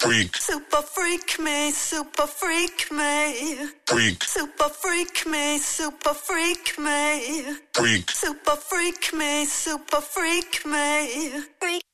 Freak. Super freak me, super freak me. Freak. Super freak me, super freak me. Freak. Super freak me, super freak me. Freak.